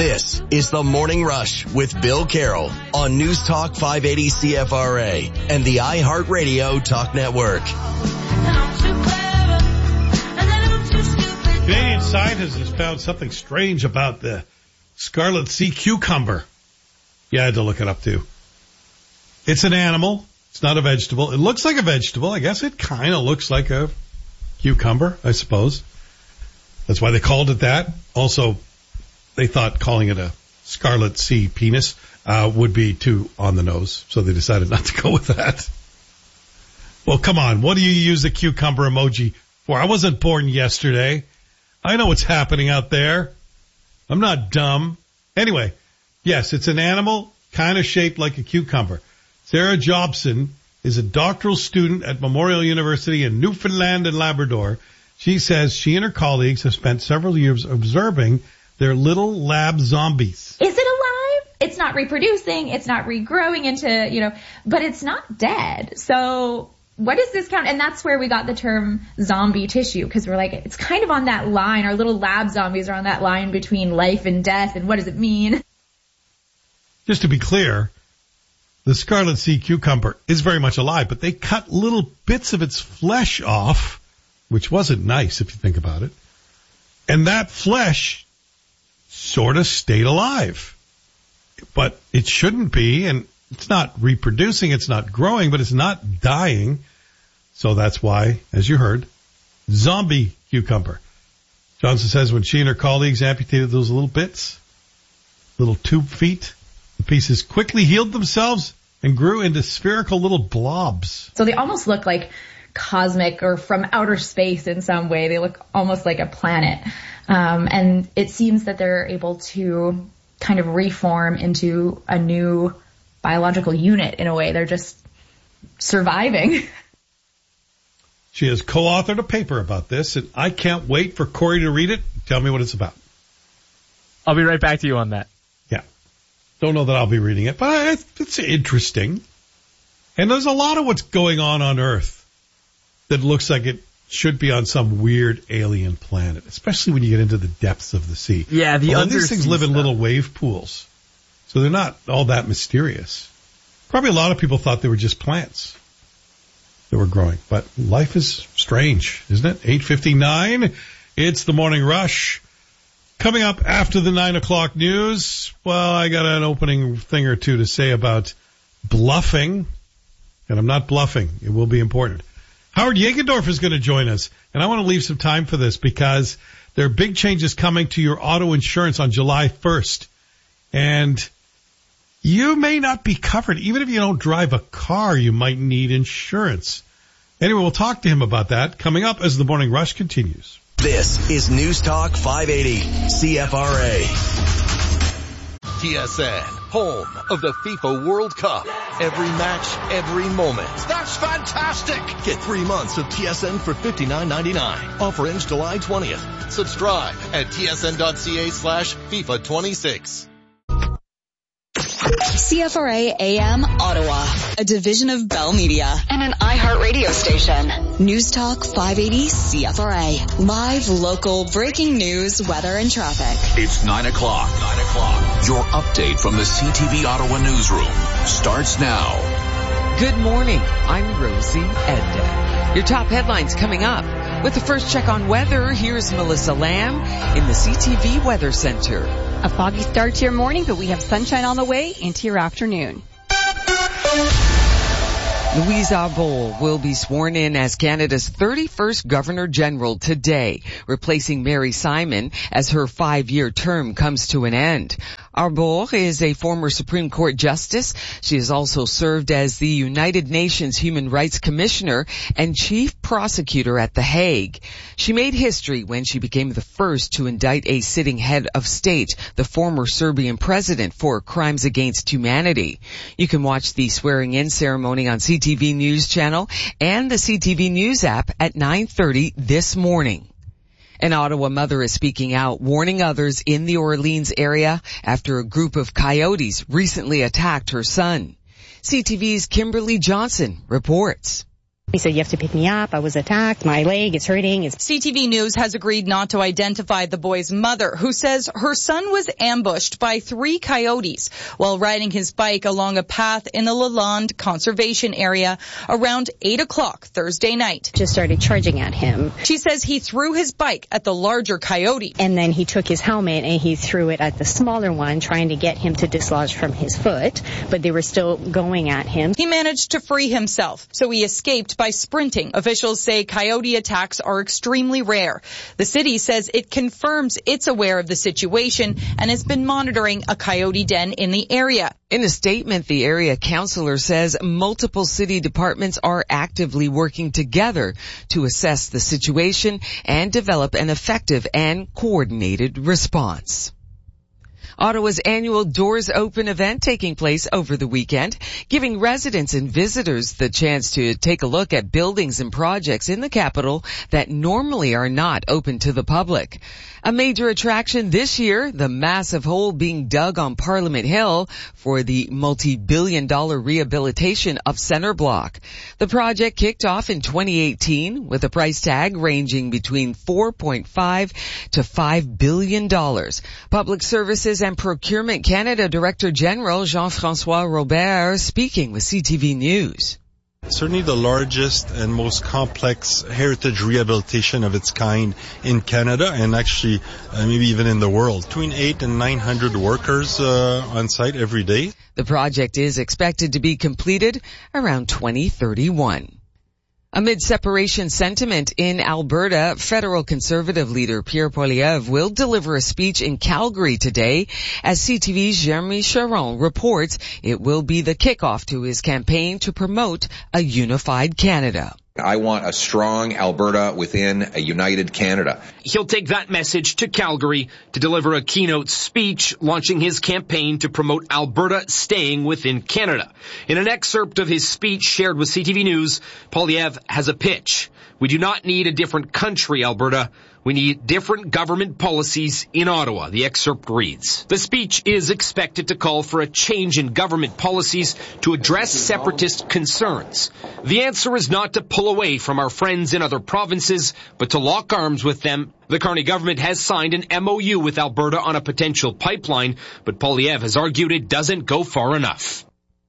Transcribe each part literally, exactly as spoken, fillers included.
This is The Morning Rush with Bill Carroll on News Talk five eighty C F R A and the iHeartRadio Talk Network. Canadian scientists has found something strange about the scarlet sea cucumber. Yeah, I had to look it up too. It's an animal. It's not a vegetable. It looks like a vegetable. I guess it kind of looks like a cucumber, I suppose. That's why they called it that. Also, they thought calling it a scarlet sea penis uh, would be too on the nose, so they decided not to go with that. Well, come on. What do you use the cucumber emoji for? I wasn't born yesterday. I know what's happening out there. I'm not dumb. Anyway, yes, it's an animal kind of shaped like a cucumber. Sarah Jobson is a doctoral student at Memorial University in Newfoundland and Labrador. She says she and her colleagues have spent several years observing their little lab zombies. Is it alive? It's not reproducing. It's not regrowing into, you know, but it's not dead. So what does this count? And that's where we got the term zombie tissue, because we're like, it's kind of on that line. Our little lab zombies are on that line between life and death. And what does it mean? Just to be clear, the scarlet sea cucumber is very much alive, but they cut little bits of its flesh off, which wasn't nice if you think about it. And that flesh sort of stayed alive. But it shouldn't be, and it's not reproducing, it's not growing, but it's not dying. So that's why, as you heard, zombie cucumber. Johnson says when she and her colleagues amputated those little bits, little tube feet, the pieces quickly healed themselves and grew into spherical little blobs. So they almost look like cosmic or from outer space in some way. They look almost like a planet. Um, and it seems that they're able to kind of reform into a new biological unit in a way. They're just surviving. She has co-authored a paper about this, and I can't wait for Corey to read it. Tell me what it's about. I'll be right back to you on that. Yeah. Don't know that I'll be reading it, but it's interesting. And there's a lot of what's going on on Earth that looks like it should be on some weird alien planet, especially when you get into the depths of the sea. Yeah, the Although undersea these things live in stuff. little wave pools, so they're not all that mysterious. Probably a lot of people thought they were just plants that were growing, but life is strange, isn't it? eight fifty-nine, it's the Morning Rush. Coming up after the nine o'clock news, well, I got an opening thing or two to say about bluffing, and I'm not bluffing. It will be important. Howard Yegendorf is going to join us, and I want to leave some time for this because there are big changes coming to your auto insurance on July first, and you may not be covered. Even if you don't drive a car, you might need insurance. Anyway, we'll talk to him about that coming up as the Morning Rush continues. This is News Talk five eighty C F R A. T S N, home of the FIFA World Cup. Every match, every moment. That's fantastic! Get three months of T S N for fifty-nine ninety-nine. Offer ends July twentieth. Subscribe at tsn.ca slash FIFA 26. C F R A A M Ottawa, a division of Bell Media and an iHeartRadio station. News Talk five eighty C F R A. Live, local, breaking news, weather, and traffic. It's nine o'clock. Nine o'clock. Your update from the C T V Ottawa newsroom starts now. Good morning. I'm Rosie Edda. Your top headlines coming up. With the first check on weather, here's Melissa Lamb in the C T V Weather Center. A foggy start to your morning, but we have sunshine on the way into your afternoon. Louise Arbour will be sworn in as Canada's thirty-first Governor General today, replacing Mary Simon as her five-year term comes to an end. Arbour is a former Supreme Court justice. She has also served as the United Nations Human Rights Commissioner and Chief Prosecutor at The Hague. She made history when she became the first to indict a sitting head of state, the former Serbian president, for crimes against humanity. You can watch the swearing-in ceremony on C T V News Channel and the C T V News app at nine thirty this morning. An Ottawa mother is speaking out, warning others in the Orleans area after a group of coyotes recently attacked her son. C T V's Kimberly Johnson reports. He said, you have to pick me up. I was attacked. My leg is hurting. It's C T V News has agreed not to identify the boy's mother, who says her son was ambushed by three coyotes while riding his bike along a path in the Lalonde Conservation Area around eight o'clock Thursday night. Just started charging at him. She says he threw his bike at the larger coyote. And then he took his helmet and he threw it at the smaller one, trying to get him to dislodge from his foot, but they were still going at him. He managed to free himself, so he escaped by sprinting. Officials say coyote attacks are extremely rare. The city says it confirms it's aware of the situation and has been monitoring a coyote den in the area. In a statement, the area councillor says multiple city departments are actively working together to assess the situation and develop an effective and coordinated response. Ottawa's annual Doors Open event taking place over the weekend, giving residents and visitors the chance to take a look at buildings and projects in the capital that normally are not open to the public. A major attraction this year, the massive hole being dug on Parliament Hill for the multi-billion dollar rehabilitation of Centre Block. The project kicked off in twenty eighteen with a price tag ranging between four point five to five billion dollars. Public Services and Procurement Canada Director General Jean-François Robert speaking with C T V News. Certainly the largest and most complex heritage rehabilitation of its kind in Canada and actually uh, maybe even in the world. Between eight and nine hundred workers uh, on site every day. The project is expected to be completed around twenty thirty-one. Amid separation sentiment in Alberta, federal Conservative leader Pierre Poilievre will deliver a speech in Calgary today. As C T V's Jeremy Charon reports, it will be the kickoff to his campaign to promote a unified Canada. I want a strong Alberta within a united Canada. He'll take that message to Calgary to deliver a keynote speech launching his campaign to promote Alberta staying within Canada. In an excerpt of his speech shared with C T V News, Poilievre has a pitch. We do not need a different country, Alberta. We need different government policies in Ottawa, the excerpt reads. The speech is expected to call for a change in government policies to address separatist concerns. The answer is not to pull away from our friends in other provinces, but to lock arms with them. The Carney government has signed an M O U with Alberta on a potential pipeline, but Poilievre has argued it doesn't go far enough.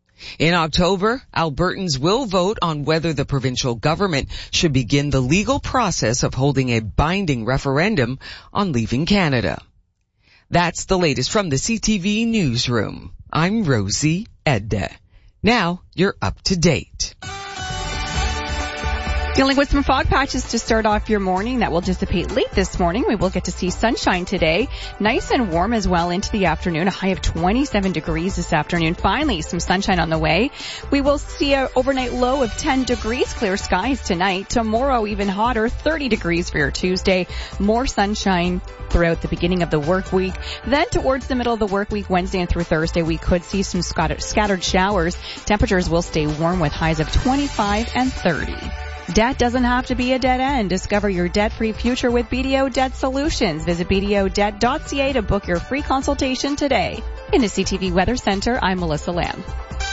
In October, Albertans will vote on whether the provincial government should begin the legal process of holding a binding referendum on leaving Canada. That's the latest from the C T V newsroom. I'm Rosie Edda. Now you're up to date. Dealing with some fog patches to start off your morning. That will dissipate late this morning. We will get to see sunshine today. Nice and warm as well into the afternoon. A high of twenty-seven degrees this afternoon. Finally, some sunshine on the way. We will see an overnight low of ten degrees. Clear skies tonight. Tomorrow, even hotter, thirty degrees for your Tuesday. More sunshine throughout the beginning of the work week. Then towards the middle of the work week, Wednesday and through Thursday, we could see some scattered showers. Temperatures will stay warm with highs of twenty-five and thirty. Debt doesn't have to be a dead end. Discover your debt-free future with B D O Debt Solutions. Visit b d o debt dot c a to book your free consultation today. In the C T V Weather Center, I'm Melissa Lamb.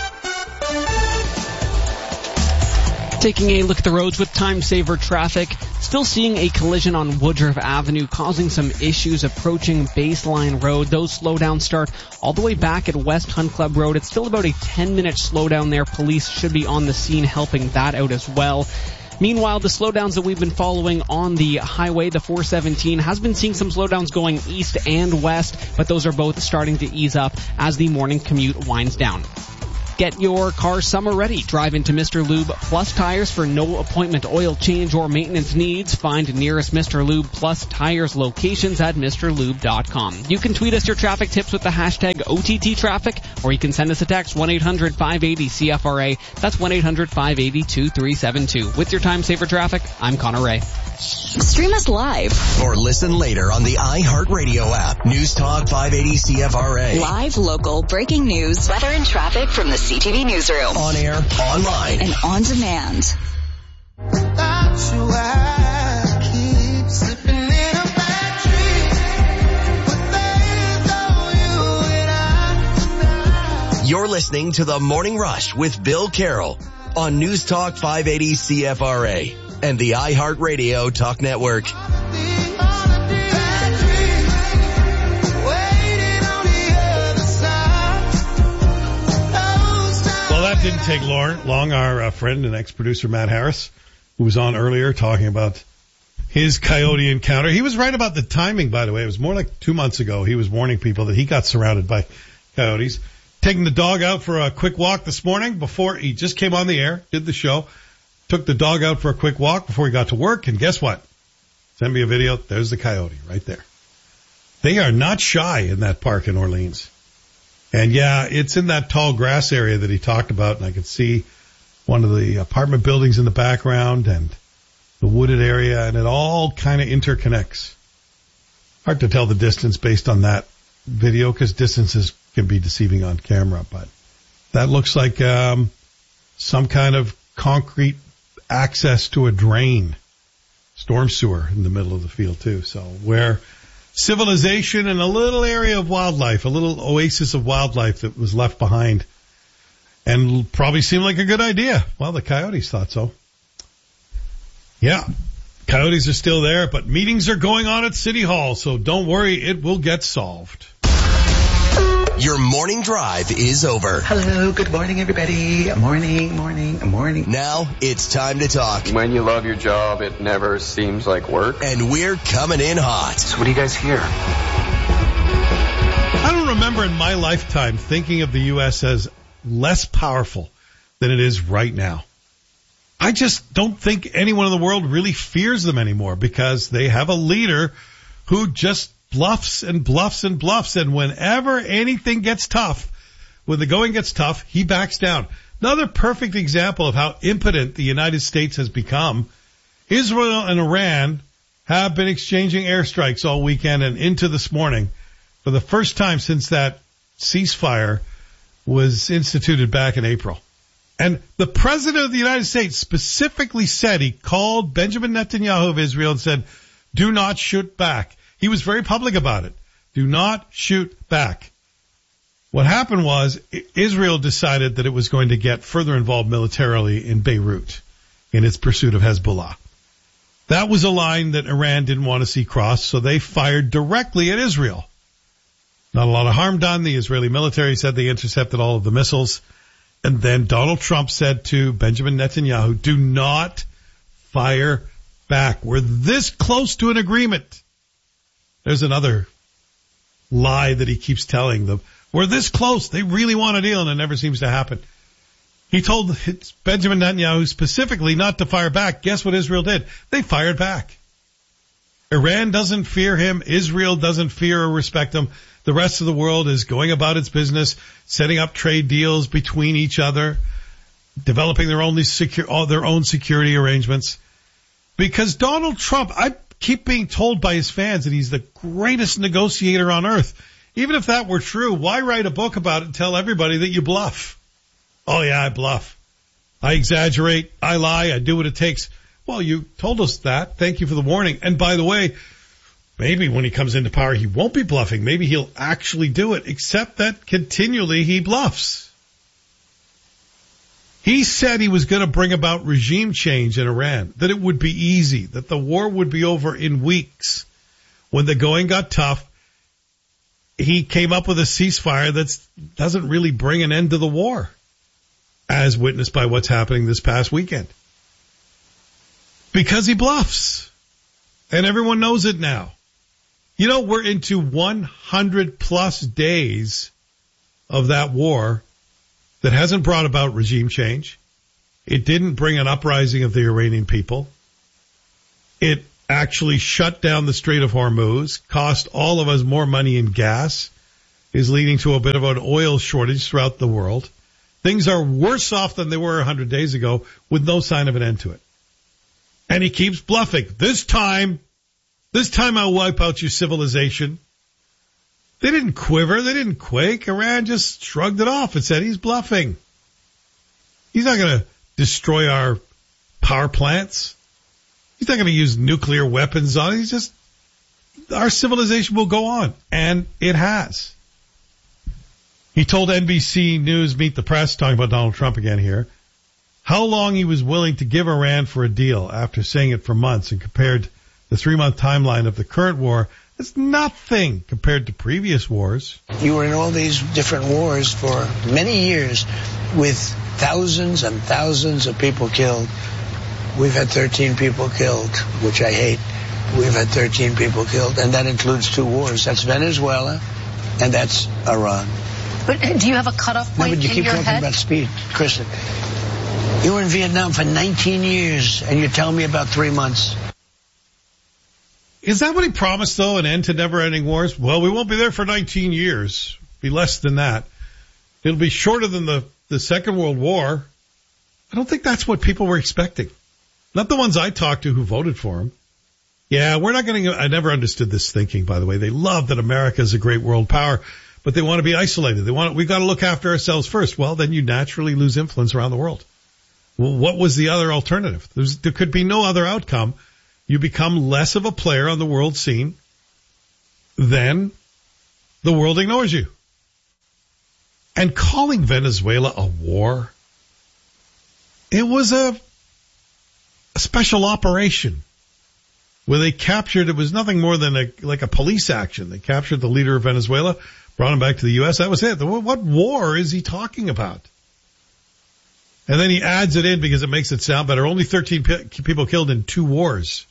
Taking a look at the roads with time saver traffic. Still seeing a collision on Woodruff Avenue causing some issues approaching Baseline Road. Those slowdowns start all the way back at West Hunt Club Road. It's still about a ten minute slowdown there. Police should be on the scene helping that out as well. Meanwhile, the slowdowns that we've been following on the highway, the four seventeen, has been seeing some slowdowns going east and west, but those are both starting to ease up as the morning commute winds down. Get your car summer ready. Drive into Mister Lube Plus Tires for no appointment oil change or maintenance needs. Find nearest Mister Lube Plus Tires locations at Mr Lube dot com. You can tweet us your traffic tips with the hashtag O T T traffic, or you can send us a text one eight hundred five eighty C F R A. That's one eight hundred five eighty two three seven two. With your time saver traffic, I'm Connor Ray. Stream us live or listen later on the iHeartRadio app. News Talk five eighty C F R A. Live, local, breaking news, weather and traffic from the C T V newsroom. On air, online, and on demand. You're listening to The Morning Rush with Bill Carroll on News Talk five eighty C F R A and the iHeartRadio Talk Network. Well, that didn't take long. Our uh, friend and ex-producer Matt Harris, who was on earlier talking about his coyote encounter. He was right about the timing, by the way. It was more like two months ago. He was warning people that he got surrounded by coyotes. Taking the dog out for a quick walk this morning before he just came on the air, did the show, took the dog out for a quick walk before he got to work, and guess what? Send me a video. There's the coyote right there. They are not shy in that park in Orleans. And yeah, it's in that tall grass area that he talked about, and I could see one of the apartment buildings in the background and the wooded area, and it all kind of interconnects. Hard to tell the distance based on that video because distances can be deceiving on camera, but that looks like um, some kind of concrete access to a drain, storm sewer in the middle of the field too. So where civilization and a little area of wildlife, a little oasis of wildlife that was left behind and probably seemed like a good idea. Well, the coyotes thought so. Yeah, coyotes are still there, but meetings are going on at City Hall, so don't worry, it will get solved. Your morning drive is over. Hello, good morning, everybody. Morning, morning, morning. Now it's time to talk. When you love your job, it never seems like work. And we're coming in hot. So what do you guys hear? I don't remember in my lifetime thinking of the U S as less powerful than it is right now. I just don't think anyone in the world really fears them anymore because they have a leader who just bluffs and bluffs and bluffs. And whenever anything gets tough, when the going gets tough, he backs down. Another perfect example of how impotent the United States has become. Israel and Iran have been exchanging airstrikes all weekend and into this morning for the first time since that ceasefire was instituted back in April. And the president of the United States specifically said, he called Benjamin Netanyahu of Israel and said, do not shoot back. He was very public about it. Do not shoot back. What happened was Israel decided that it was going to get further involved militarily in Beirut in its pursuit of Hezbollah. That was a line that Iran didn't want to see crossed, so they fired directly at Israel. Not a lot of harm done. The Israeli military said they intercepted all of the missiles. And then Donald Trump said to Benjamin Netanyahu, do not fire back. We're this close to an agreement. There's another lie that he keeps telling them. We're this close. They really want a deal, and it never seems to happen. He told Benjamin Netanyahu specifically not to fire back. Guess what Israel did? They fired back. Iran doesn't fear him. Israel doesn't fear or respect him. The rest of the world is going about its business, setting up trade deals between each other, developing their own, secure, their own security arrangements. Because Donald Trump, I keep being told by his fans that he's the greatest negotiator on earth. Even if that were true, why write a book about it and tell everybody that you bluff? Oh, yeah, I bluff. I exaggerate. I lie. I do what it takes. Well, you told us that. Thank you for the warning. And by the way, maybe when he comes into power, he won't be bluffing. Maybe he'll actually do it, except that continually he bluffs. He said he was going to bring about regime change in Iran, that it would be easy, that the war would be over in weeks. When the going got tough, he came up with a ceasefire that doesn't really bring an end to the war, as witnessed by what's happening this past weekend. Because he bluffs. And everyone knows it now. You know, we're into one hundred plus days of that war that hasn't brought about regime change. It didn't bring an uprising of the Iranian people. It actually shut down the Strait of Hormuz, cost all of us more money in gas, is leading to a bit of an oil shortage throughout the world. Things are worse off than they were one hundred days ago with no sign of an end to it. And he keeps bluffing. This time, this time I'll wipe out your civilization. They didn't quiver. They didn't quake. Iran just shrugged it off and said he's bluffing. He's not going to destroy our power plants. He's not going to use nuclear weapons on it. He's just, our civilization will go on. And it has. He told N B C News Meet the Press, talking about Donald Trump again here, how long he was willing to give Iran for a deal after saying it for months, and compared the three-month timeline of the current war, it's nothing compared to previous wars. You were in all these different wars for many years with thousands and thousands of people killed. We've had thirteen people killed, which I hate. We've had thirteen people killed, and that includes two wars. That's Venezuela, and that's Iran. But do you have a cutoff point no, but you in keep your talking head? about speed, Kristen. You were in Vietnam for nineteen years, and you tell me about three months. Is that what he promised, though, an end to never-ending wars? Well, we won't be there for nineteen years. Be less than that. It'll be shorter than the, the Second World War. I don't think that's what people were expecting. Not the ones I talked to who voted for him. Yeah, we're not going to, I never understood this thinking, by the way. They love that America is a great world power, but they want to be isolated. They want, we've got to look after ourselves first. Well, then you naturally lose influence around the world. Well, what was the other alternative? There's, there could be no other outcome. You become less of a player on the world scene, then the world ignores you. And calling Venezuela a war, it was a, a special operation where they captured, it was nothing more than a, like a police action. They captured the leader of Venezuela, brought him back to the U S. That was it. What war is he talking about? And then he adds it in because it makes it sound better. Only thirteen pe- people killed in two wars.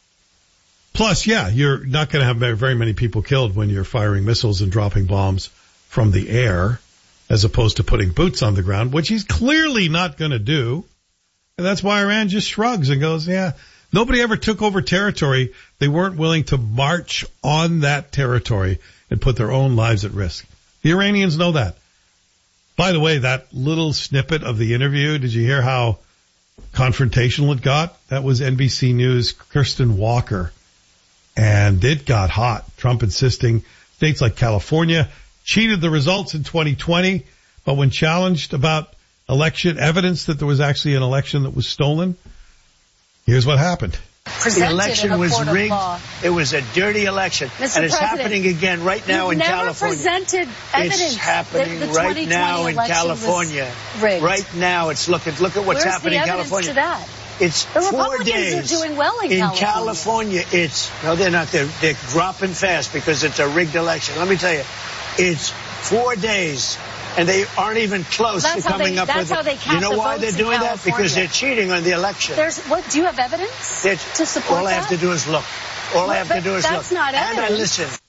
Plus, yeah, you're not going to have very many people killed when you're firing missiles and dropping bombs from the air, as opposed to putting boots on the ground, which he's clearly not going to do. And that's why Iran just shrugs and goes, yeah, nobody ever took over territory. They weren't willing to march on that territory and put their own lives at risk. The Iranians know that. By the way, that little snippet of the interview, did you hear how confrontational it got? That was N B C News' Kirsten Walker. And it got hot. Trump insisting states like California cheated the results in twenty twenty, but when challenged about election evidence that there was actually an election that was stolen, here's what happened. The election was rigged. It was a dirty election. Mister And it's President, happening again right now in never California. Presented evidence it's happening that the right now in California. Rigged. Right now, it's look at look at what's Where's happening the in evidence California. To that? It's the four Republicans days. are doing well in, in California. California. It's no, they're not. They're, they're dropping fast because it's a rigged election. Let me tell you, it's four days, and they aren't even close well, to coming they, up that's with. How they it. You know the why they're doing that? Because they're cheating on the election. There's what? Do you have evidence they're, to support all that? I have to do is look. All well, I have to do is that's look. Not and evidence. I listen.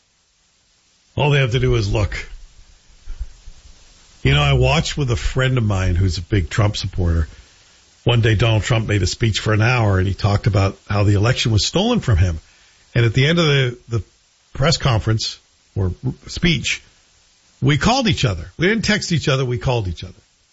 All they have to do is look. You know, I watched with a friend of mine who's a big Trump supporter. One day Donald Trump made a speech for an hour and he talked about how the election was stolen from him. And at the end of the, the press conference or speech, we called each other. We didn't text each other. We called each other.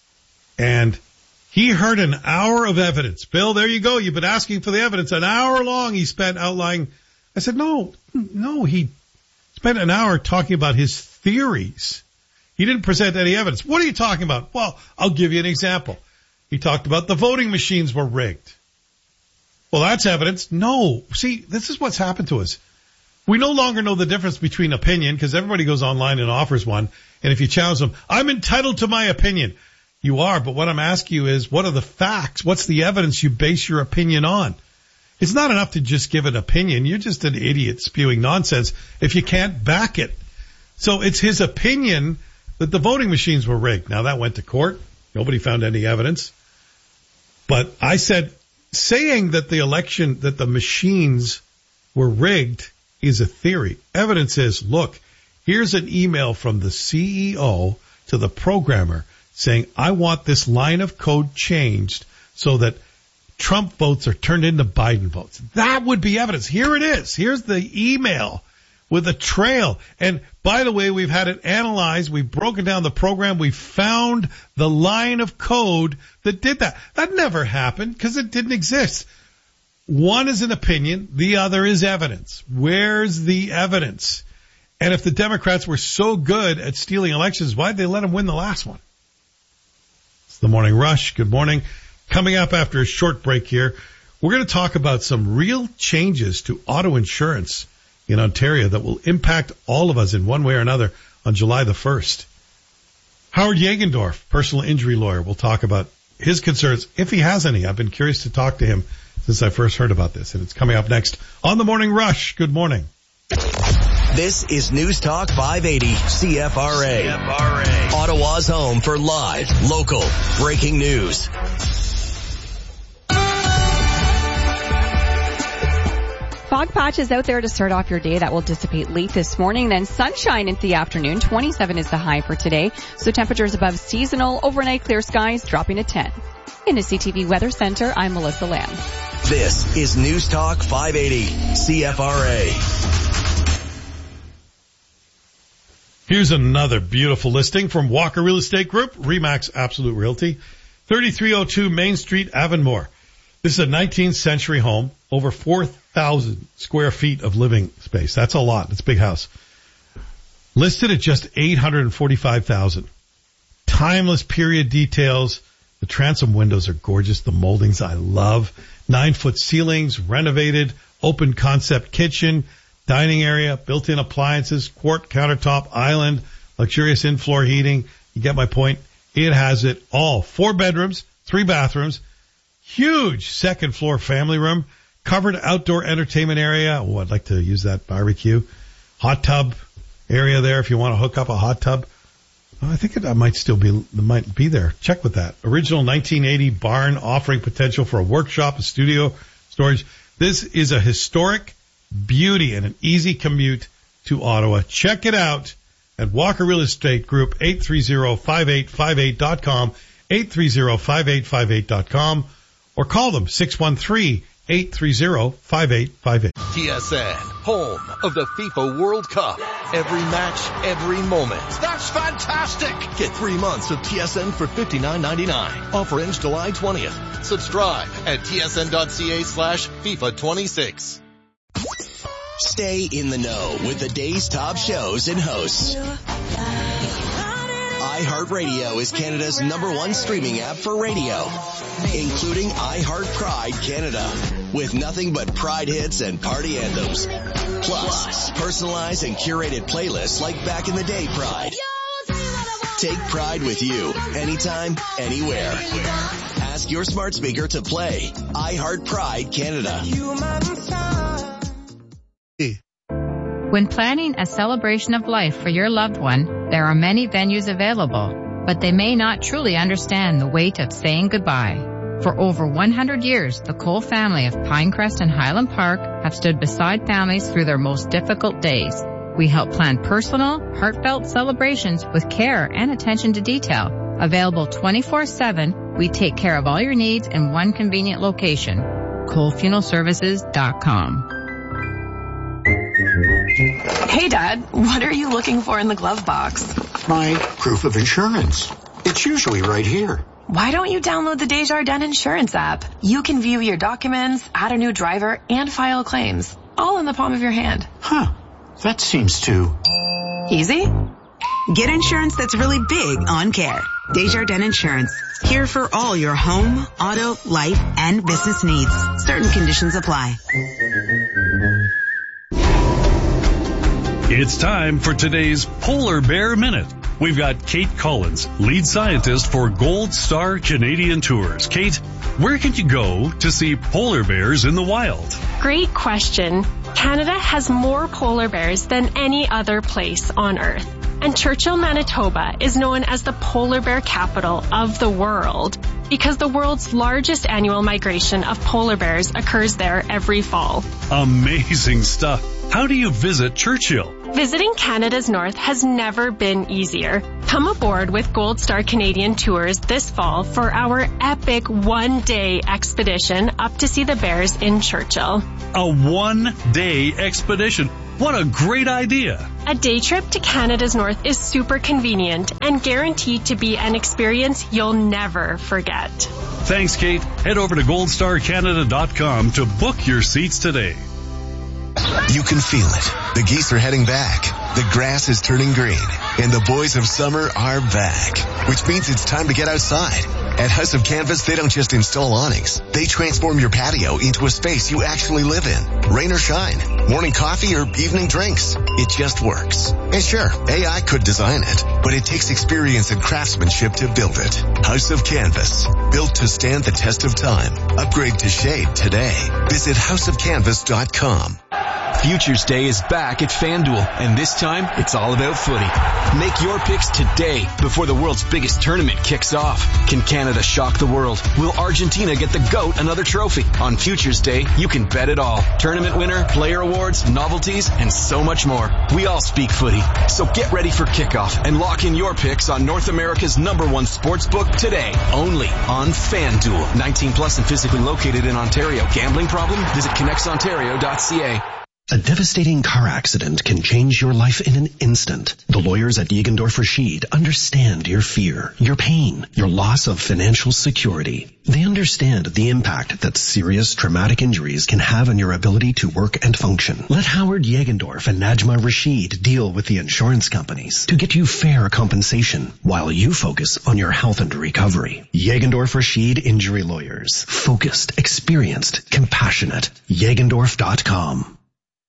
And he heard an hour of evidence. Bill, there you go. You've been asking for the evidence. An hour long he spent outlining. I said, no, no, he spent an hour talking about his theories. He didn't present any evidence. What are you talking about? Well, I'll give you an example. He talked about the voting machines were rigged. Well, that's evidence. No. See, this is what's happened to us. We no longer know the difference between opinion because everybody goes online and offers one. And if you challenge them, I'm entitled to my opinion. You are, but what I'm asking you is, what are the facts? What's the evidence you base your opinion on? It's not enough to just give an opinion. You're just an idiot spewing nonsense if you can't back it. So it's his opinion that the voting machines were rigged. Now that went to court. Nobody found any evidence. But I said, saying that the election, that the machines were rigged is a theory. Evidence is, look, here's an email from the C E O to the programmer saying, I want this line of code changed so that Trump votes are turned into Biden votes. That would be evidence. Here it is. Here's the email with a trail. And by the way, we've had it analyzed. We've broken down the program. We found the line of code that did that. That never happened because it didn't exist. One is an opinion. The other is evidence. Where's the evidence? And if the Democrats were so good at stealing elections, why'd they let them win the last one? It's the Morning Rush. Good morning. Coming up after a short break here, we're going to talk about some real changes to auto insurance in Ontario that will impact all of us in one way or another on July the first. Howard Jagendorf, personal injury lawyer, will talk about his concerns, if he has any. I've been curious to talk to him since I first heard about this, and it's coming up next on the Morning Rush. Good morning. This is News Talk five eighty C F R A. C F R A. Ottawa's home for live, local, breaking news. Fog patches out there to start off your day that will dissipate late this morning. Then sunshine into the afternoon. twenty-seven is the high for today. So temperatures above seasonal. Overnight clear skies dropping to ten. In the C T V Weather Center, I'm Melissa Lamb. This is News Talk five eighty C F R A. Here's another beautiful listing from Walker Real Estate Group, Remax Absolute Realty, thirty-three oh two Main Street, Avonmore. This is a nineteenth century home, over four thousand square feet of living space. That's a lot. It's a big house. Listed at just eight hundred forty-five thousand dollars. Timeless period details. The transom windows are gorgeous. The moldings I love. Nine foot ceilings, renovated, open concept kitchen, dining area, built-in appliances, quart countertop island, luxurious in-floor heating. You get my point. It has it all. Four bedrooms, three bathrooms, huge second floor family room, covered outdoor entertainment area. Oh, I'd like to use that barbecue. Hot tub area there if you want to hook up a hot tub. Oh, I think it might still be, it might be there. Check with that. Original nineteen eighty barn offering potential for a workshop, a studio, storage. This is a historic beauty and an easy commute to Ottawa. Check it out at Walker Real Estate Group, eight three zero, five eight five eight dot com, eight three zero, five eight five eight dot com, or call them, six one three, eight three zero, five eight five eight. T S N, home of the FIFA World Cup. Every match, every moment. That's fantastic! Get three months of T S N for fifty-nine ninety-nine. Offer ends July twentieth. Subscribe at tsn.ca slash FIFA 26. Stay in the know with the day's top shows and hosts. iHeartRadio is Canada's number one streaming app for radio, including iHeart Pride Canada, with nothing but Pride hits and party anthems. Plus, personalized and curated playlists like Back in the Day Pride. Take Pride with you, anytime, anywhere. Ask your smart speaker to play iHeart Pride Canada. When planning a celebration of life for your loved one, there are many venues available, but they may not truly understand the weight of saying goodbye. For over one hundred years, the Cole family of Pinecrest and Highland Park have stood beside families through their most difficult days. We help plan personal, heartfelt celebrations with care and attention to detail. Available twenty-four seven, we take care of all your needs in one convenient location. Cole Funeral Services dot com. Hey, Dad, what are you looking for in the glove box? My proof of insurance. It's usually right here. Why don't you download the Desjardins Insurance app? You can view your documents, add a new driver, and file claims, all in the palm of your hand. Huh. That seems too easy. Get insurance that's really big on care. Desjardins Insurance. Here for all your home, auto, life, and business needs. Certain conditions apply. It's time for today's Polar Bear Minute. We've got Kate Collins, lead scientist for Gold Star Canadian Tours. Kate, where can you go to see polar bears in the wild? Great question. Canada has more polar bears than any other place on Earth. And Churchill, Manitoba is known as the polar bear capital of the world because the world's largest annual migration of polar bears occurs there every fall. Amazing stuff. How do you visit Churchill? Visiting Canada's North has never been easier. Come aboard with Gold Star Canadian Tours this fall for our epic one-day expedition up to see the bears in Churchill. A one-day expedition. What a great idea. A day trip to Canada's North is super convenient and guaranteed to be an experience you'll never forget. Thanks, Kate. Head over to gold star canada dot com to book your seats today. You can feel it. The geese are heading back. The grass is turning green. And the boys of summer are back. Which means it's time to get outside. At House of Canvas, they don't just install awnings. They transform your patio into a space you actually live in. Rain or shine, morning coffee or evening drinks. It just works. And sure, A I could design it, but it takes experience and craftsmanship to build it. House of Canvas, built to stand the test of time. Upgrade to shade today. Visit house of canvas dot com. Futures Day is back at FanDuel, and this time it's all about footy. Make your picks today before the world's biggest tournament kicks off. Can Canada shock the world? Will Argentina get the GOAT another trophy? On Futures Day, you can bet it all. Tournament winner, player awards, novelties, and so much more. We all speak footy, so get ready for kickoff and lock in your picks on North America's number one sports book today, only on FanDuel. nineteen plus and physically located in Ontario. Gambling problem? Visit connects ontario dot c a. A devastating car accident can change your life in an instant. The lawyers at Jägendorf Rashid understand your fear, your pain, your loss of financial security. They understand the impact that serious traumatic injuries can have on your ability to work and function. Let Howard Jägendorf and Najma Rashid deal with the insurance companies to get you fair compensation while you focus on your health and recovery. Jägendorf Rashid Injury Lawyers. Focused, experienced, compassionate. Jägendorf dot com.